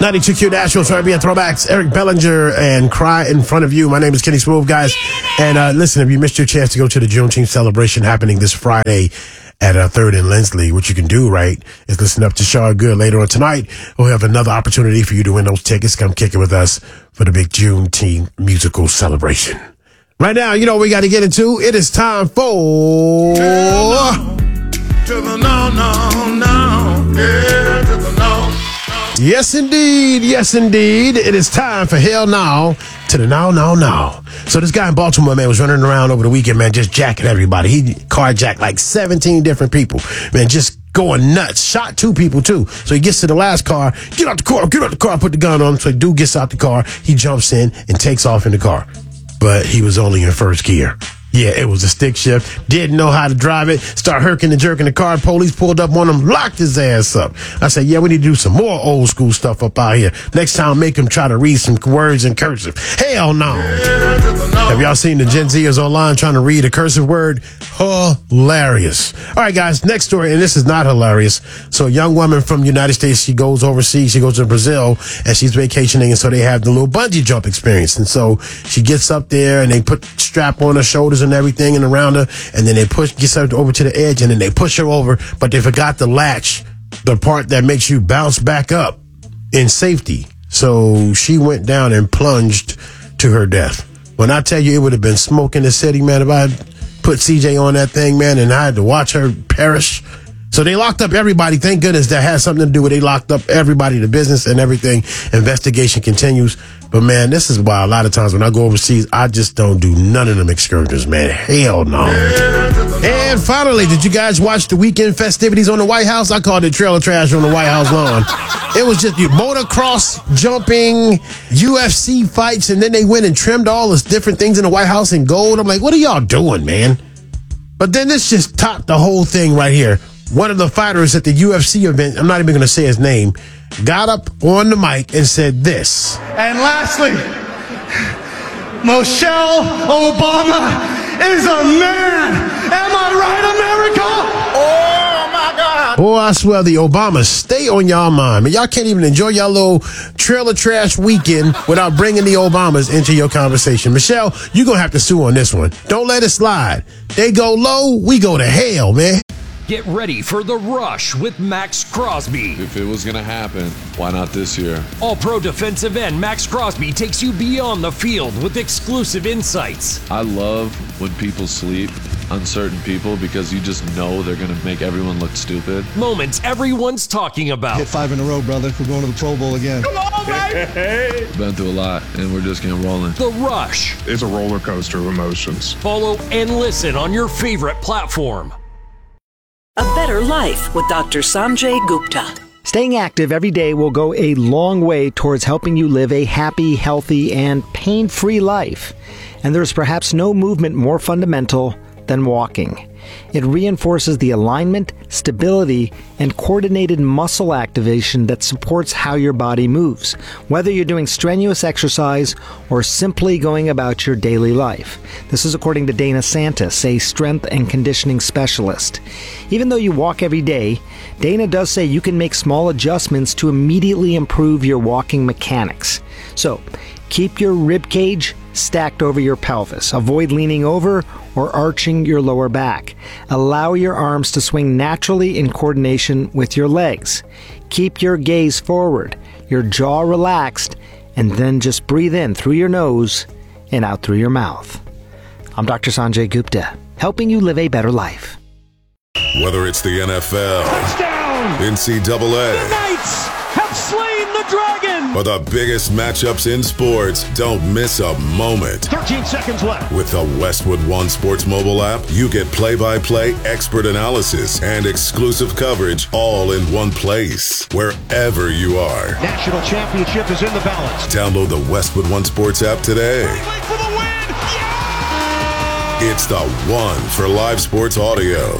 92Q Nashville, Caribbean Throwbacks, Eric Bellinger, and Cry in Front of You. My name is Kenny Smooth, guys. And listen, if you missed your chance to go to the Juneteenth celebration happening this Friday at 3rd and Lindsley, what you can do, right, is listen up to Shaw Good later on tonight. We'll have another opportunity for you to win those tickets. Come kick it with us for the big Juneteenth musical celebration. Right now, you know what we got to get into? It is time for... To the no, no, no. Yeah, to the no. Yes, indeed. Yes, indeed. It is time for Hell No to the No, No, No. So this guy in Baltimore, man, was running around over the weekend, man, just jacking everybody. He carjacked like 17 different people, man, just going nuts. Shot 2 people, too. So he gets to the last car. Get out the car, put the gun on him. So the dude gets out the car. He jumps in and takes off in the car. But he was only in first gear. Yeah, it was a stick shift. Didn't know how to drive it. Start herking and jerking the car. Police pulled up on him, locked his ass up. I said, yeah, we need to do some more old school stuff up out here. Next time, make him try to read some words in cursive. Hell no. Have y'all seen the Gen Zers online trying to read a cursive word? Hilarious. All right, guys, next story, and this is not hilarious. So a young woman from the United States, she goes overseas. She goes to Brazil, and she's vacationing, and so they have the little bungee jump experience. And so she gets up there, and they put strap on her shoulders and everything and around her, and then they gets her over to the edge, and then they push her over, but they forgot to latch the part that makes you bounce back up in safety. So she went down and plunged to her death. When I tell you it would have been smoke in the city, man, if I put CJ on that thing, man, and I had to watch her perish. So they locked up everybody. Thank goodness that has something to do with they locked up everybody, the business and everything. Investigation continues. But, man, this is why a lot of times when I go overseas, I just don't do none of them excursions, man. Hell no. And finally, did you guys watch the weekend festivities on the White House? I called it trailer trash on the White House lawn. It was just motocross, jumping, UFC fights, and then they went and trimmed all the different things in the White House in gold. I'm like, what are y'all doing, man? But then this just topped the whole thing right here. One of the fighters at the UFC event, I'm not even going to say his name, got up on the mic and said this. And lastly, Michelle Obama is a man. Am I right, America? Oh, my God. Boy, I swear the Obamas stay on y'all mind. Man, y'all can't even enjoy y'all little trailer trash weekend without bringing the Obamas into your conversation. Michelle, you're going to have to sue on this one. Don't let it slide. They go low, we go to hell, man. Get ready for The Rush with Max Crosby. If it was going to happen, why not this year? All-pro defensive end Max Crosby takes you beyond the field with exclusive insights. I love when people sleep, uncertain people, because you just know they're going to make everyone look stupid. Moments everyone's talking about. Hit 5 in a row, brother. We're going to the Pro Bowl again. Come on, baby. Been through a lot, and we're just getting rolling. The Rush. It's a roller coaster of emotions. Follow and listen on your favorite platform. A Better Life with Dr. Sanjay Gupta. Staying active every day will go a long way towards helping you live a happy, healthy, and pain-free life. And there's perhaps no movement more fundamental than walking. It reinforces the alignment, stability, and coordinated muscle activation that supports how your body moves, whether you're doing strenuous exercise or simply going about your daily life. This is according to Dana Santis, a strength and conditioning specialist. Even though you walk every day, Dana does say you can make small adjustments to immediately improve your walking mechanics. So, keep your rib cage stacked over your pelvis. Avoid leaning over or arching your lower back. Allow your arms to swing naturally in coordination with your legs. Keep your gaze forward, your jaw relaxed, and then just breathe in through your nose and out through your mouth. I'm Dr. Sanjay Gupta, helping you live a better life. Whether it's the NFL, Touchdown! NCAA, The Knights have slain the dragon! or the biggest matchups in sports, don't miss a moment. 13 seconds left. With the Westwood One Sports mobile app, you get play-by-play expert analysis and exclusive coverage all in one place, wherever you are. National championship is in the balance. Download the Westwood One Sports app today. Wait for the win! Yeah! It's the one for live sports audio.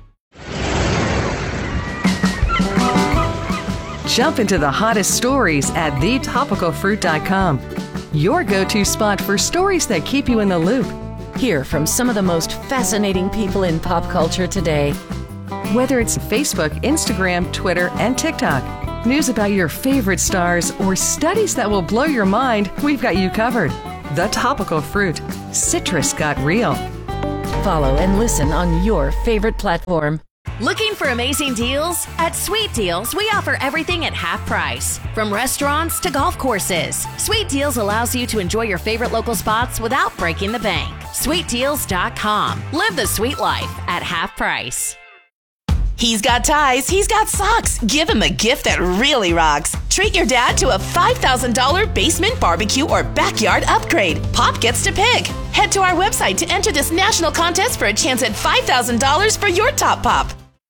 Jump into the hottest stories at thetopicalfruit.com. Your go-to spot for stories that keep you in the loop. Hear from some of the most fascinating people in pop culture today. Whether it's Facebook, Instagram, Twitter, and TikTok. news about your favorite stars, or studies that will blow your mind, we've got you covered. The Topical Fruit. Citrus got real. Follow and listen on your favorite platform. Looking for amazing deals? At Sweet Deals, we offer everything at half price. From restaurants to golf courses, Sweet Deals allows you to enjoy your favorite local spots without breaking the bank. SweetDeals.com. Live the sweet life at half price. He's got ties, he's got socks. Give him a gift that really rocks. Treat your dad to a $5,000 basement barbecue or backyard upgrade. Pop gets to pick. Head to our website to enter this national contest for a chance at $5,000 for your top pop.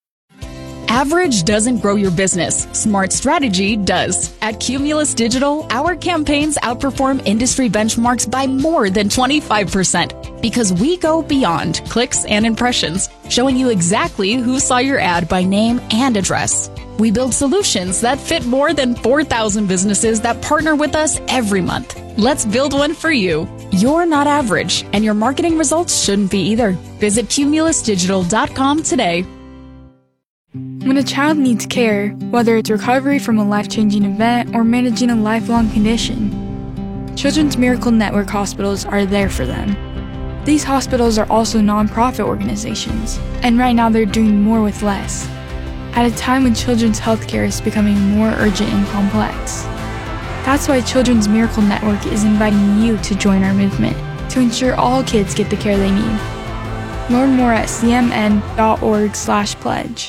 Average doesn't grow your business. Smart strategy does. At Cumulus Digital, our campaigns outperform industry benchmarks by more than 25% because we go beyond clicks and impressions, showing you exactly who saw your ad by name and address. We build solutions that fit more than 4,000 businesses that partner with us every month. Let's build one for you. You're not average, and your marketing results shouldn't be either. Visit cumulusdigital.com today. When a child needs care, whether it's recovery from a life-changing event or managing a lifelong condition, Children's Miracle Network hospitals are there for them. These hospitals are also nonprofit organizations, and right now they're doing more with less, at a time when children's healthcare is becoming more urgent and complex. That's why Children's Miracle Network is inviting you to join our movement to ensure all kids get the care they need. Learn more at cmn.org/pledge.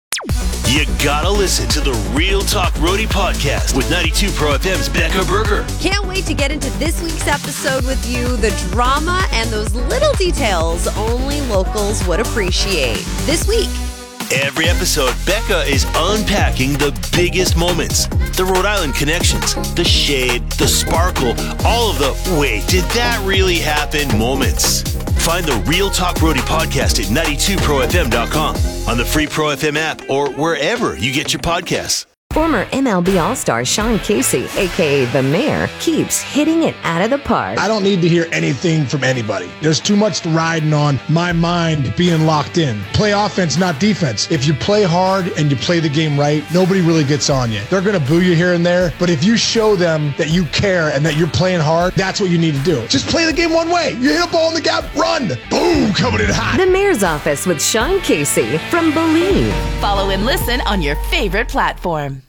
You gotta listen to the Real Talk Roadie podcast with 92 Pro FM's Becca Berger. Can't wait to get into this week's episode with you. The drama and those little details only locals would appreciate. This week. Every episode, Becca is unpacking the biggest moments, the Rhode Island connections, the shade, the sparkle, all of the wait, did that really happen moments. Find the Real Talk Roadie podcast at 92profm.com, on the free Pro FM app, or wherever you get your podcasts. Former MLB All-Star Sean Casey, a.k.a. The Mayor, keeps hitting it out of the park. I don't need to hear anything from anybody. There's too much riding on my mind being locked in. Play offense, not defense. If you play hard and you play the game right, nobody really gets on you. They're going to boo you here and there, but if you show them that you care and that you're playing hard, that's what you need to do. Just play the game one way. You hit a ball in the gap, run. Boom, coming in hot. The Mayor's Office with Sean Casey from Believe. Follow and listen on your favorite platform.